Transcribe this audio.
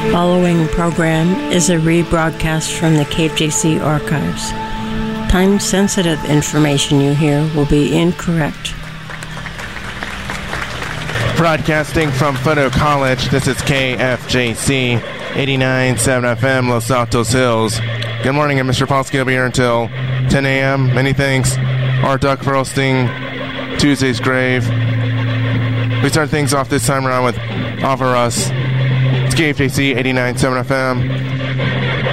Following program is a rebroadcast from the KFJC archives. Time-sensitive information you hear will be incorrect. Broadcasting from Photo College, this is KFJC 89.7 FM, Los Altos Hills. Good morning, and Mr. Polsky will be here until 10 a.m. Many thanks. Art Duck Roasting, Tuesday's Grave. We start things off this time around with Offer Us. It's KFJC 89.7 FM.